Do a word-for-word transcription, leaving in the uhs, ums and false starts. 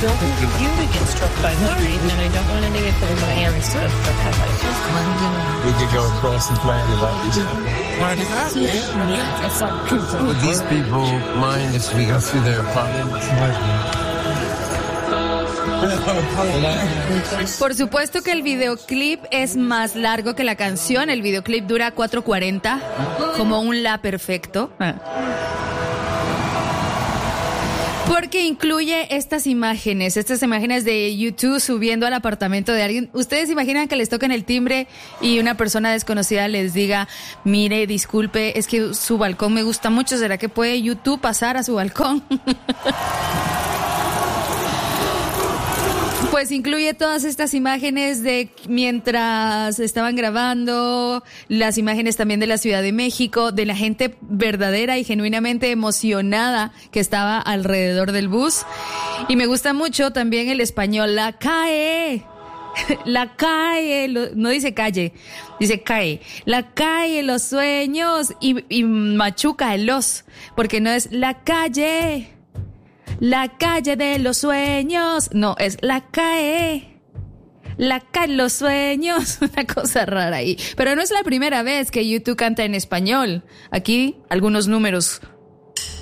don't want you to get struck by lightning, and I don't want any of my hands to get struck by lightning. We could go across and play it like this. Would these people mind if we go through their apartment? Por supuesto que el videoclip es más largo que la canción. El videoclip dura cuatro cuarenta, como un la perfecto. Porque incluye estas imágenes, estas imágenes de YouTube subiendo al apartamento de alguien. ¿Ustedes imaginan que les toquen el timbre y una persona desconocida les diga, mire, disculpe, es que su balcón me gusta mucho, ¿será que puede YouTube pasar a su balcón? Pues incluye todas estas imágenes de mientras estaban grabando, las imágenes también de la Ciudad de México, de la gente verdadera y genuinamente emocionada que estaba alrededor del bus. Y me gusta mucho también el español, la cae, la cae, lo, no dice calle, dice cae, la cae, los sueños, y, y machuca el los, porque no es la calle. La calle de los sueños. No, es la cae. La cae los sueños. Una cosa rara ahí. Pero no es la primera vez que YouTube canta en español. Aquí, algunos números.